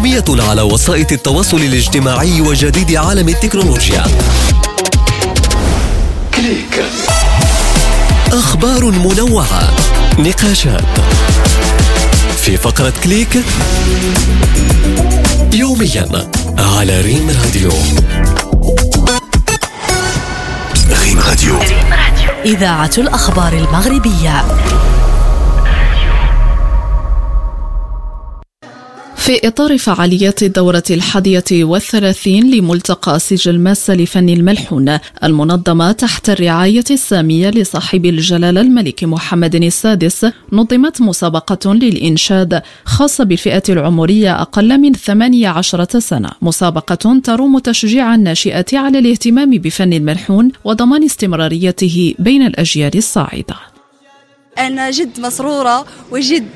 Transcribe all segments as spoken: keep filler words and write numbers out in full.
يومية على وسائل التواصل الاجتماعي وجديد عالم التكنولوجيا. كليك. أخبار منوعة، نقاشات في فقرة كليك يوميا على ريم راديو. ريم راديو، إذاعة الأخبار المغربية. في إطار فعاليات الدورة الحادية والثلاثين لملتقى سجل ماسة لفن الملحون المنظمة تحت الرعاية السامية لصاحب الجلالة الملك محمد السادس، نظمت مسابقة للإنشاد خاصة بالفئة العمرية أقل من ثمانية عشرة سنة، مسابقة تروم تشجيع الناشئة على الاهتمام بفن الملحون وضمان استمراريته بين الأجيال الصاعدة. أنا جد مسرورة وجد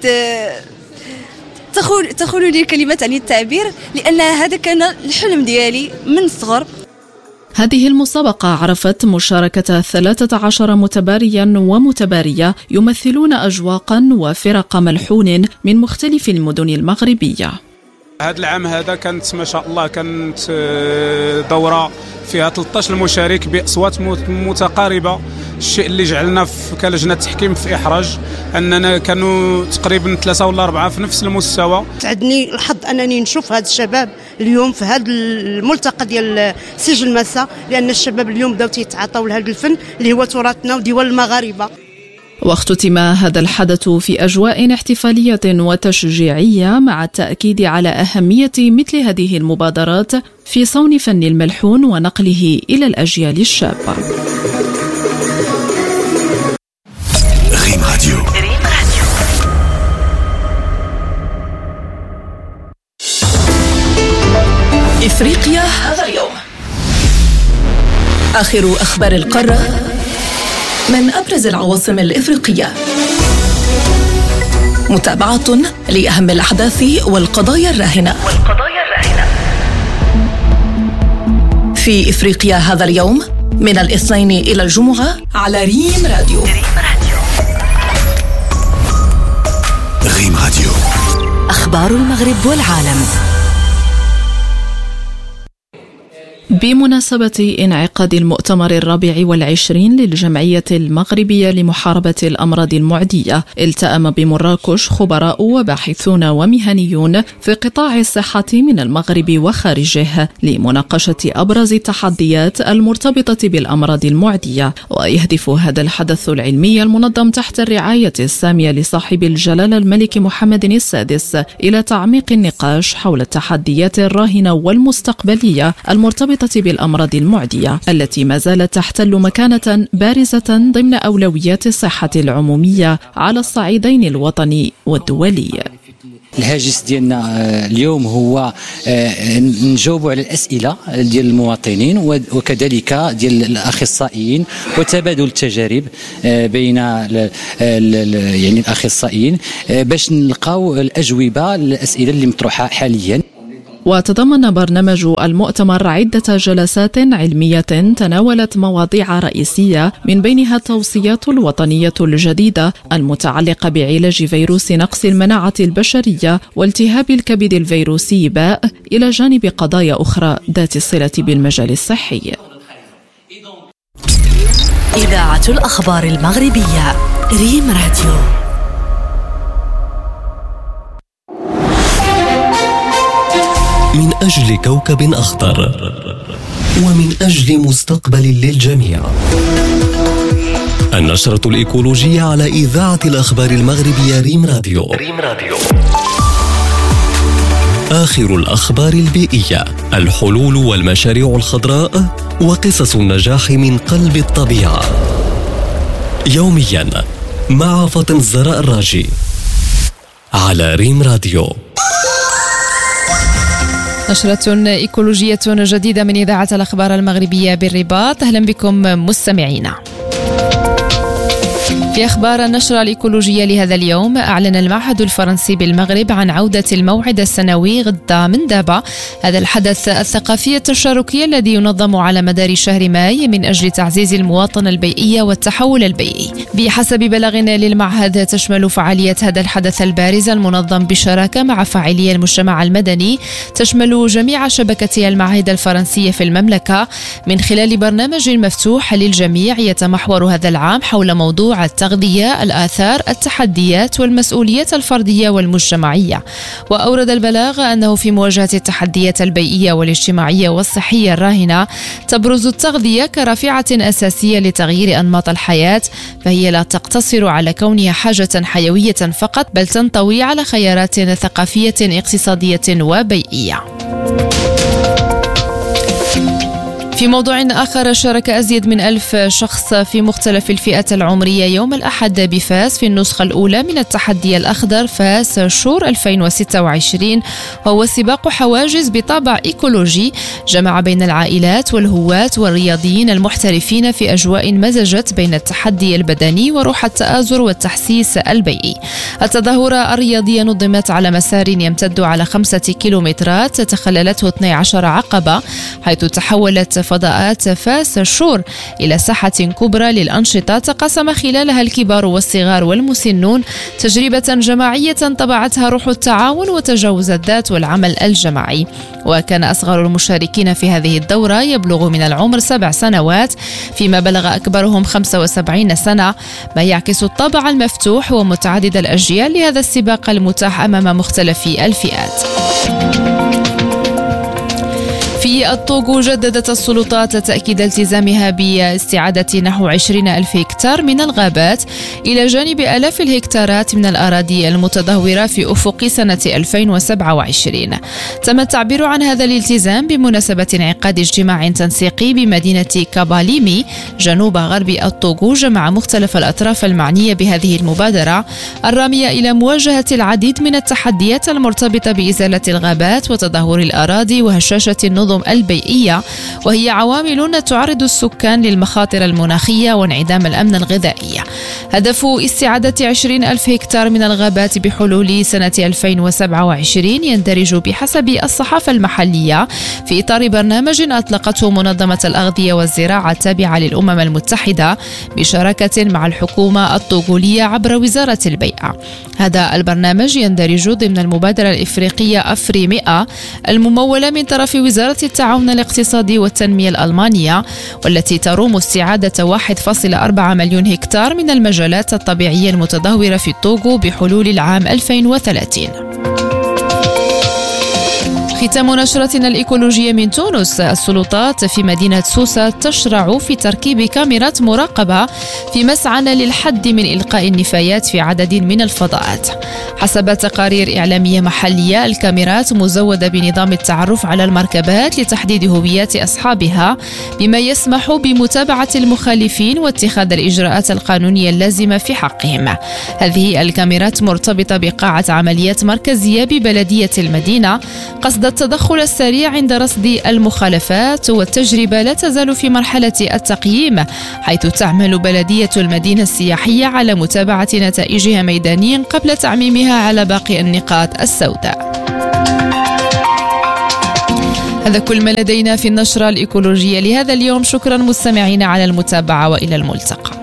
تخول تخول لي كلمات عن التعبير، لأن هذا كان الحلم ديالي من الصغر. هذه المسابقة عرفت مشاركة ثلاثة عشر متباريا ومتبارية يمثلون أجواقا وفرق ملحون من مختلف المدن المغربية. هذا العام هذا كانت ما شاء الله كانت دورة فيها ثلاثة عشر مشارك بأصوات متقاربة، الشيء اللي جعلنا كلجنة تحكيم في إحراج أننا كانوا تقريبا ثلاثة ولا أربعة في نفس المستوى. سعدني الحظ أنني نشوف هذا الشباب اليوم في هذا الملتقى ديال سجل ماسة، لأن الشباب اليوم بداو يتعاطوا لهذا الفن اللي هو تراثنا وديوال المغاربة. واختتم هذا الحدث في أجواء احتفالية وتشجيعية، مع التأكيد على أهمية مثل هذه المبادرات في صون فن الملحون ونقله إلى الأجيال الشابة. ريم راديو. إفريقيا هذا اليوم، آخر أخبار القارة من أبرز العواصم الإفريقية، متابعة لأهم الأحداث والقضايا الراهنة والقضايا الراهنة في إفريقيا هذا اليوم من الاثنين إلى الجمعة على ريم راديو. ريم راديو، أخبار المغرب والعالم. بمناسبة انعقاد المؤتمر الرابع والعشرين للجمعية المغربية لمحاربة الأمراض المعدية، التأم بمراكش خبراء وباحثون ومهنيون في قطاع الصحة من المغرب وخارجه لمناقشة أبرز التحديات المرتبطة بالأمراض المعدية. ويهدف هذا الحدث العلمي المنظم تحت الرعاية السامية لصاحب الجلالة الملك محمد السادس إلى تعميق النقاش حول التحديات الراهنة والمستقبلية المرتبطة بالأمراض المعدية التي ما زالت تحتل مكانة بارزة ضمن أولويات الصحة العمومية على الصعيدين الوطني والدولي. الهاجس ديالنا اليوم هو نجاوبوا على الأسئلة ديال المواطنين وكذلك ديال الأخصائيين وتبادل التجارب بين يعني الأخصائيين باش نلقاو الأجوبة للأسئلة اللي مطروحة حاليا. وتضمن برنامج المؤتمر عدة جلسات علمية تناولت مواضيع رئيسية، من بينها التوصيات الوطنية الجديدة المتعلقة بعلاج فيروس نقص المناعة البشرية والتهاب الكبد الفيروسي باء، إلى جانب قضايا أخرى ذات الصلة بالمجال الصحي. إذاعة الأخبار المغربية، ريم راديو. من أجل كوكب أخضر ومن أجل مستقبل للجميع. النشرة الإيكولوجية على إذاعة الأخبار المغربية ريم راديو. ريم راديو. آخر الأخبار البيئية، الحلول والمشاريع الخضراء وقصص النجاح من قلب الطبيعة. يوميا مع فاطمة الزهراء الراجي على ريم راديو. نشرة إيكولوجية جديدة من إذاعة الأخبار المغربية بالرباط. أهلا بكم مستمعينا. في أخبار النشرة الإيكولوجية لهذا اليوم، أعلن المعهد الفرنسي بالمغرب عن عودة الموعد السنوي غدا من دابا. هذا الحدث الثقافي التشاركي الذي ينظم على مدار شهر ماي من أجل تعزيز المواطنة البيئية والتحول البيئي. بحسب بلاغ للمعهد، تشمل فعالية هذا الحدث البارز المنظم بشراكة مع فاعلي المجتمع المدني تشمل جميع شبكة المعاهد الفرنسية في المملكة من خلال برنامج مفتوح للجميع يتمحور هذا العام حول موضوع التغذية، الآثار، التحديات والمسؤوليات الفردية والمجتمعية. وأورد البلاغ أنه في مواجهة التحديات البيئية والاجتماعية والصحية الراهنة، تبرز التغذية كرافعة أساسية لتغيير أنماط الحياة، فهي لا تقتصر على كونها حاجة حيوية فقط، بل تنطوي على خيارات ثقافية اقتصادية وبيئية. في موضوع آخر، شارك أزيد من ألف شخص في مختلف الفئات العمرية يوم الأحد بفاس في النسخة الأولى من التحدي الأخضر فاس شور ألفين وستة وعشرين، وهو سباق حواجز بطابع إيكولوجي جمع بين العائلات والهواة والرياضيين المحترفين في أجواء مزجت بين التحدي البدني وروح التآزر والتحسيس البيئي. التظاهرة الرياضية نظمت على مسار يمتد على خمسة كيلومترات تخللته اثنتي عشرة عقبة، حيث تحولت فضاءات فاس الشور إلى ساحة كبرى للأنشطة تقاسم خلالها الكبار والصغار والمسنون تجربة جماعية طبعتها روح التعاون وتجاوز الذات والعمل الجماعي. وكان أصغر المشاركين في هذه الدورة يبلغ من العمر سبع سنوات، فيما بلغ أكبرهم خمسة وسبعين سنة، ما يعكس الطابع المفتوح ومتعدد الأجيال لهذا السباق المتاح أمام مختلف الفئات. في الطوغو، جددت السلطات تأكيد التزامها باستعادة نحو عشرين ألف هكتار من الغابات إلى جانب آلاف الهكتارات من الأراضي المتدهورة في أفق سنة ألفين وسبعة وعشرين. تم التعبير عن هذا الالتزام بمناسبة انعقاد اجتماع تنسيقي بمدينة كاباليمي جنوب غرب الطوغو جمع مختلف الأطراف المعنية بهذه المبادرة الرامية إلى مواجهة العديد من التحديات المرتبطة بإزالة الغابات وتدهور الأراضي وهشاشة النظم البيئية، وهي عوامل تعرض السكان للمخاطر المناخية وانعدام الأمن الغذائي. هدف استعادة عشرين ألف هكتار من الغابات بحلول سنة ألفين وسبعة وعشرين يندرج بحسب الصحافة المحلية في إطار برنامج أطلقته منظمة الأغذية والزراعة التابعة للأمم المتحدة بشراكة مع الحكومة الطوغولية عبر وزارة البيئة. هذا البرنامج يندرج ضمن المبادرة الإفريقية أفري مئة الممولة من طرف وزارة التعاون الاقتصادي والتنمية الألمانية، والتي تروم استعادة واحد فاصلة أربعة مليون هكتار من المجالات الطبيعية المتدهورة في الطوغو بحلول العام ألفين وثلاثين. ختام نشرتنا الإيكولوجية من تونس، السلطات في مدينة سوسة تشرع في تركيب كاميرات مراقبة في مسعى للحد من إلقاء النفايات في عدد من الفضاءات. حسب تقارير إعلامية محلية، الكاميرات مزودة بنظام التعرف على المركبات لتحديد هويات أصحابها، بما يسمح بمتابعة المخالفين واتخاذ الإجراءات القانونية اللازمة في حقهم. هذه الكاميرات مرتبطة بقاعة عمليات مركزية ببلدية المدينة قصد التدخل السريع عند رصد المخالفات، والتجربة لا تزال في مرحلة التقييم، حيث تعمل بلدية المدينة السياحية على متابعة نتائجها ميدانيا قبل تعميمها على باقي النقاط السوداء. هذا كل ما لدينا في النشرة الإيكولوجية لهذا اليوم. شكرا مستمعين على المتابعة، وإلى الملتقى.